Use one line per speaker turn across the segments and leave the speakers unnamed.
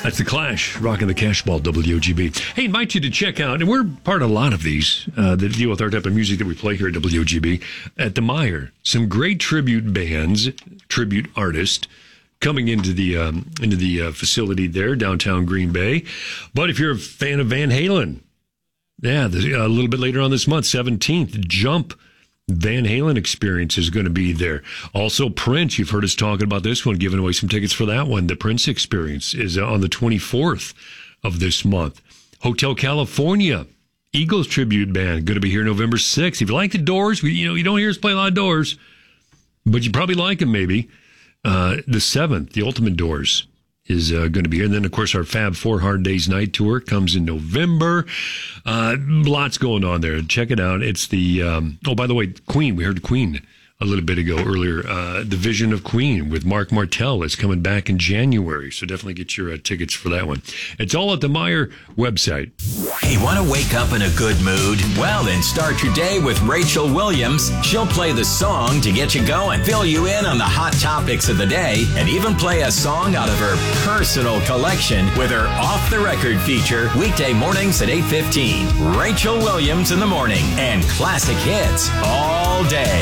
That's The Clash, rocking the cash ball, WOGB. Hey, invite you to check out, and we're part of a lot of these that deal with our type of music that we play here at WOGB, at the Meijer. Some great tribute bands, tribute artists, coming into the facility there, downtown Green Bay. But if you're a fan of Van Halen, a little bit later on this month, 17th, Jump Van Halen Experience is going to be there. Also, Prince, you've heard us talking about this one, giving away some tickets for that one. The Prince Experience is on the 24th of this month. Hotel California, Eagles Tribute Band, going to be here November 6th. If you like the Doors, you don't hear us play a lot of Doors, but you probably like them maybe. The 7th, the Ultimate Doors, is going to be here. And then, of course, our Fab 4 Hard Days Night Tour comes in November. Lots going on there. Check it out. It's the, by the way, Queen. We heard Queen a little bit ago earlier. The Vision of Queen with Mark Martel is coming back in January. So definitely get your tickets for that one. It's all at the Meijer website.
Hey, want to wake up in a good mood? Well, then start your day with Rachel Williams. She'll play the song to get you going, fill you in on the hot topics of the day, and even play a song out of her personal collection with her Off the Record feature, weekday mornings at 8:15. Rachel Williams in the morning and classic hits all day.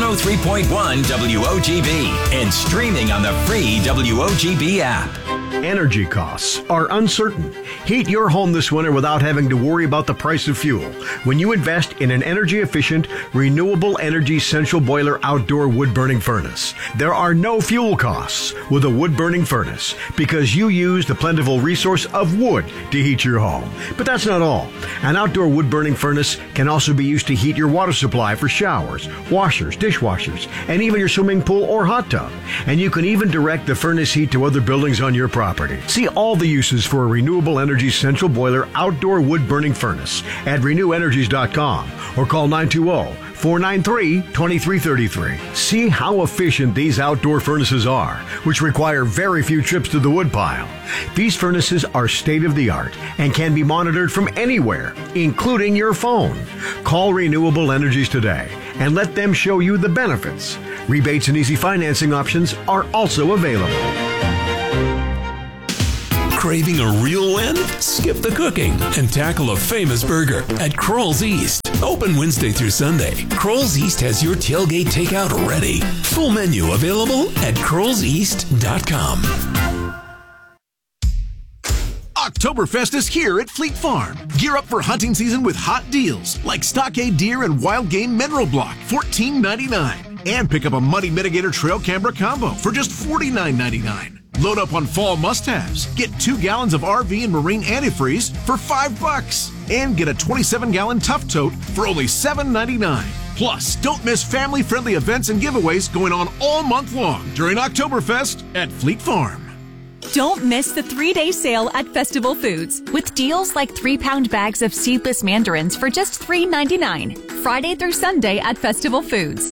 103.1 WOGB and streaming on the free WOGB app.
Energy costs are uncertain. Heat your home this winter without having to worry about the price of fuel when you invest in an energy-efficient, renewable energy central boiler outdoor wood-burning furnace. There are no fuel costs with a wood-burning furnace because you use the plentiful resource of wood to heat your home. But that's not all. An outdoor wood-burning furnace can also be used to heat your water supply for showers, washers, dishwashers, and even your swimming pool or hot tub. And you can even direct the furnace heat to other buildings on your property. See all the uses for a renewable energy central boiler outdoor wood-burning furnace at renewenergies.com or call 920-493-2333. See how efficient these outdoor furnaces are, which require very few trips to the woodpile. These furnaces are state-of-the-art and can be monitored from anywhere, including your phone. Call Renewable Energies today and let them show you the benefits. Rebates and easy financing options are also available.
Craving a real win? Skip the cooking and tackle a famous burger at Kroll's East. Open Wednesday through Sunday. Kroll's East has your tailgate takeout ready. Full menu available at KrollsEast.com.
Oktoberfest is here at Fleet Farm. Gear up for hunting season with hot deals like Stockade Deer and Wild Game Mineral Block, $14.99. And pick up a Muddy Mitigator Trail Camera Combo for just $49.99. Load up on fall must-haves. Get 2 gallons of RV and marine antifreeze for $5. And get a 27-gallon Tough Tote for only $7.99. Plus, don't miss family-friendly events and giveaways going on all month long during Oktoberfest at Fleet Farm.
Don't miss the 3-day sale at Festival Foods with deals like 3-pound bags of seedless mandarins for just $3.99. Friday through Sunday at Festival Foods.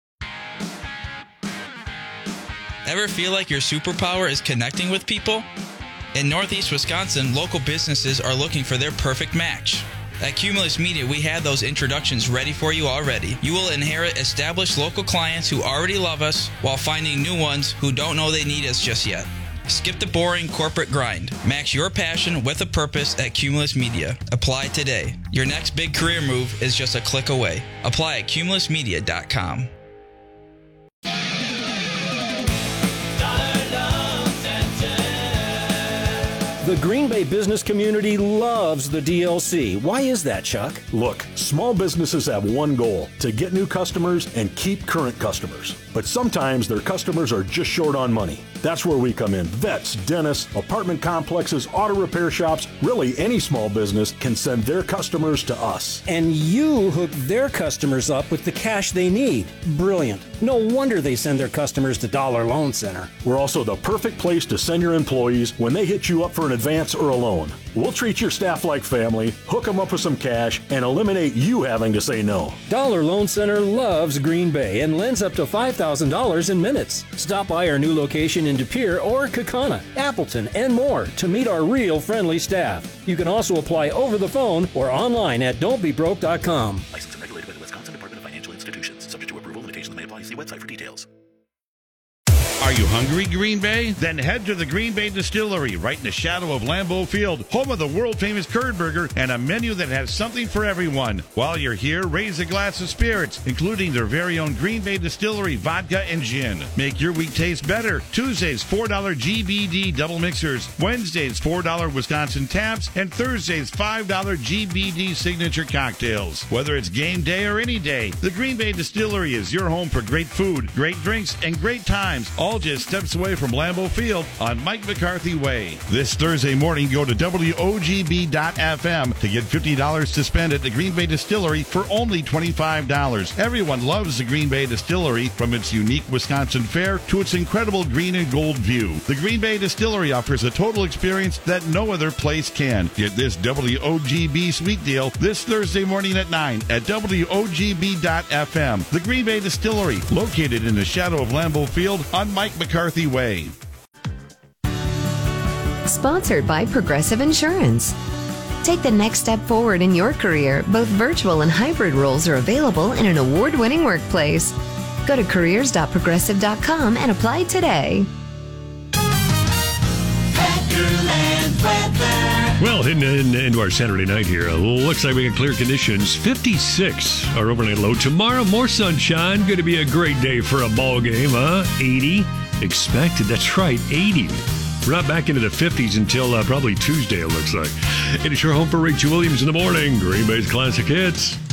Ever feel like your superpower is connecting with people? In Northeast Wisconsin, local businesses are looking for their perfect match. At Cumulus Media, we have those introductions ready for you already. You will inherit established local clients who already love us while finding new ones who don't know they need us just yet. Skip the boring corporate grind. Match your passion with a purpose at Cumulus Media. Apply today. Your next big career move is just a click away. Apply at cumulusmedia.com.
The Green Bay business community loves the DLC. Why is that, Chuck?
Look, small businesses have one goal: to get new customers and keep current customers. But sometimes their customers are just short on money. That's where we come in. Vets, dentists, apartment complexes, auto repair shops, really any small business can send their customers to us.
And you hook their customers up with the cash they need. Brilliant. No wonder they send their customers to Dollar Loan Center.
We're also the perfect place to send your employees when they hit you up for an advance or a loan. We'll treat your staff like family, hook them up with some cash, and eliminate you having to say no.
Dollar Loan Center loves Green Bay and lends up to $5,000 in minutes. Stop by our new location in De Pere or Kaukauna, Appleton, and more to meet our real friendly staff. You can also apply over the phone or online at don'tbebroke.com.
Licensed and regulated by the Wisconsin Department of Financial Institutions. Subject to approval. Limitations may apply. See website for details.
Are you hungry
hungry, Green Bay? Then head to the Green Bay Distillery, right in the shadow of Lambeau Field, home of the world-famous curd burger and a menu that has something for everyone. While you're here, raise a glass of spirits, including their very own Green Bay Distillery vodka and gin. Make your week taste better. Tuesdays, $4 GBD double mixers. Wednesdays, $4 Wisconsin taps. And Thursdays, $5 GBD signature cocktails. Whether it's game day or any day, the Green Bay Distillery is your home for great food, great drinks, and great times, all just steps away from Lambeau Field on Mike McCarthy Way. This Thursday morning, go to WOGB.FM to get $50 to spend at the Green Bay Distillery for only $25. Everyone loves the Green Bay Distillery, from its unique Wisconsin fare to its incredible green and gold view. The Green Bay Distillery offers a total experience that no other place can. Get this WOGB sweet deal this Thursday morning at 9 at WOGB.FM. The Green Bay Distillery, located in the shadow of Lambeau Field on Mike McCarthy Way.
Sponsored by Progressive Insurance. Take the next step forward in your career. Both virtual and hybrid roles are available in an award-winning workplace. Go to careers.progressive.com and apply today.
Well, heading into our Saturday night here, looks like we got clear conditions. 56 our overnight low. Tomorrow, more sunshine. Going to be a great day for a ball game, huh? 80 expected. That's right, 80. We're not back into the 50s until probably Tuesday, it looks like. It is your home for Rachel Williams in the morning. Green Bay's Classic Hits.